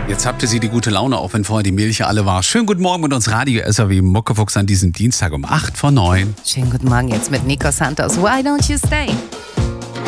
Jetzt habt ihr sie die gute Laune, auch wenn vorher die Milch alle war. Schönen guten Morgen mit uns Radio SAW Muckefuchs an diesem Dienstag um 8 vor 9. Schönen guten Morgen jetzt mit Nico Santos. Why don't you stay?